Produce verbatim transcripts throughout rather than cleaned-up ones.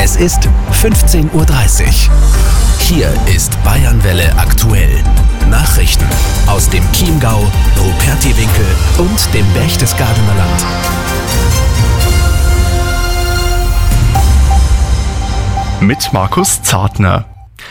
Es ist fünfzehn Uhr dreißig. Hier ist Bayernwelle aktuell. Nachrichten aus dem Chiemgau, Rupertiwinkel und dem Berchtesgadener Land. Mit Markus Zartner.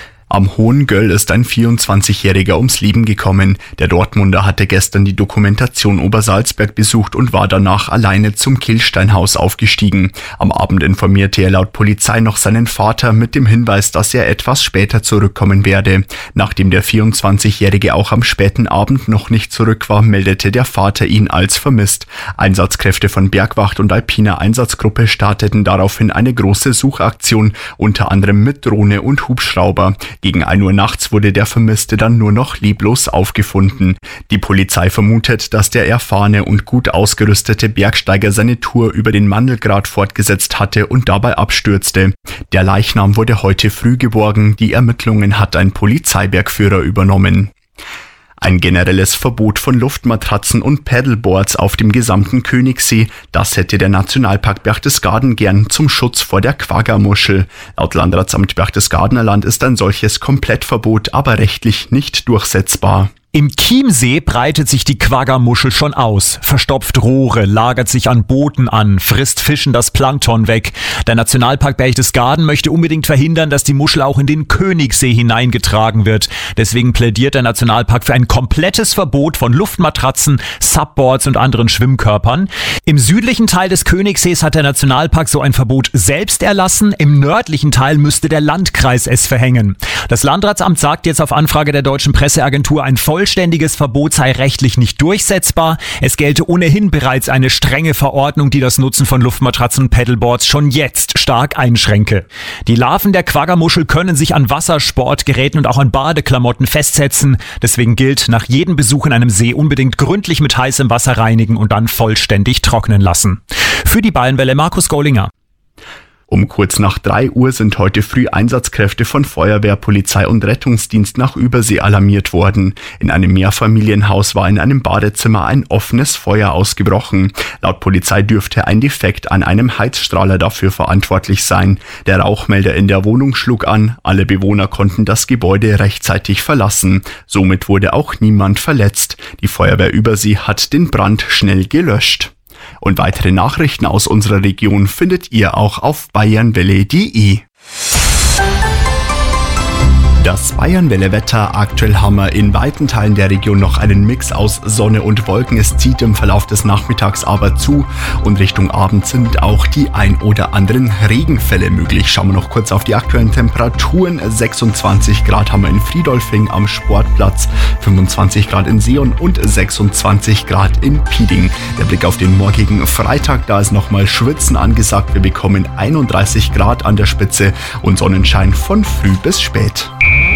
Am Hohen Göll ist ein vierundzwanzigjähriger ums Leben gekommen. Der Dortmunder hatte gestern die Dokumentation Obersalzberg besucht und war danach alleine zum Kehlsteinhaus aufgestiegen. Am Abend informierte er laut Polizei noch seinen Vater mit dem Hinweis, dass er etwas später zurückkommen werde. Nachdem der vierundzwanzigjährige auch am späten Abend noch nicht zurück war, meldete der Vater ihn als vermisst. Einsatzkräfte von Bergwacht und Alpiner Einsatzgruppe starteten daraufhin eine große Suchaktion, unter anderem mit Drohne und Hubschrauber. Gegen ein Uhr nachts wurde der Vermisste dann nur noch leblos aufgefunden. Die Polizei vermutet, dass der erfahrene und gut ausgerüstete Bergsteiger seine Tour über den Mandelgrat fortgesetzt hatte und dabei abstürzte. Der Leichnam wurde heute früh geborgen. Die Ermittlungen hat ein Polizeibergführer übernommen. Ein generelles Verbot von Luftmatratzen und Paddleboards auf dem gesamten Königssee, das hätte der Nationalpark Berchtesgaden gern zum Schutz vor der Quagga-Muschel. Laut Landratsamt Berchtesgadener Land ist ein solches Komplettverbot aber rechtlich nicht durchsetzbar. Im Chiemsee breitet sich die Quagga-Muschel schon aus, verstopft Rohre, lagert sich an Booten an, frisst Fischen das Plankton weg. Der Nationalpark Berchtesgaden möchte unbedingt verhindern, dass die Muschel auch in den Königssee hineingetragen wird. Deswegen plädiert der Nationalpark für ein komplettes Verbot von Luftmatratzen, Subboards und anderen Schwimmkörpern. Im südlichen Teil des Königssees hat der Nationalpark so ein Verbot selbst erlassen. Im nördlichen Teil müsste der Landkreis es verhängen. Das Landratsamt sagt jetzt auf Anfrage der Deutschen Presseagentur, ein vollständiges Verbot sei rechtlich nicht durchsetzbar. Es gelte ohnehin bereits eine strenge Verordnung, die das Nutzen von Luftmatratzen und Paddleboards schon jetzt stark einschränke. Die Larven der Quagga-Muschel können sich an Wassersportgeräten und auch an Badeklamotten festsetzen. Deswegen gilt, nach jedem Besuch in einem See unbedingt gründlich mit heißem Wasser reinigen und dann vollständig trocknen lassen. Für die Bayernwelle Markus Gaulinger. Um kurz nach drei Uhr sind heute früh Einsatzkräfte von Feuerwehr, Polizei und Rettungsdienst nach Übersee alarmiert worden. In einem Mehrfamilienhaus war in einem Badezimmer ein offenes Feuer ausgebrochen. Laut Polizei dürfte ein Defekt an einem Heizstrahler dafür verantwortlich sein. Der Rauchmelder in der Wohnung schlug an. Alle Bewohner konnten das Gebäude rechtzeitig verlassen. Somit wurde auch niemand verletzt. Die Feuerwehr Übersee hat den Brand schnell gelöscht. Und weitere Nachrichten aus unserer Region findet ihr auch auf bayernwelle punkt de. Das Bayernwelle-Wetter. Aktuell haben wir in weiten Teilen der Region noch einen Mix aus Sonne und Wolken. Es zieht im Verlauf des Nachmittags aber zu und Richtung Abend sind auch die ein oder anderen Regenfälle möglich. Schauen wir noch kurz auf die aktuellen Temperaturen. sechsundzwanzig Grad haben wir in Friedolfing am Sportplatz, fünfundzwanzig Grad in Seeon und sechsundzwanzig Grad in Pieding. Der Blick auf den morgigen Freitag, da ist nochmal Schwitzen angesagt. Wir bekommen einunddreißig Grad an der Spitze und Sonnenschein von früh bis spät.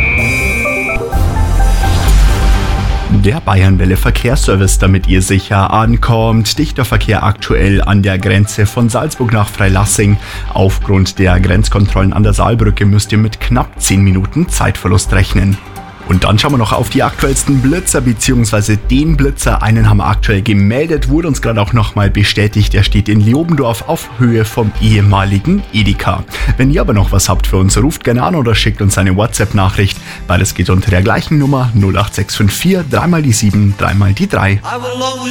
Der Bayernwelle Verkehrsservice, damit ihr sicher ankommt. Dichter Verkehr aktuell an der Grenze von Salzburg nach Freilassing. Aufgrund der Grenzkontrollen an der Saalbrücke müsst ihr mit knapp zehn Minuten Zeitverlust rechnen. Und dann schauen wir noch auf die aktuellsten Blitzer bzw. den Blitzer. Einen haben wir aktuell gemeldet, wurde uns gerade auch nochmal bestätigt. Der steht in Leobendorf auf Höhe vom ehemaligen Edeka. Wenn ihr aber noch was habt für uns, ruft gerne an oder schickt uns eine WhatsApp-Nachricht. Beides geht unter der gleichen Nummer null acht sechs fünf vier, dreimal die sieben, dreimal die drei.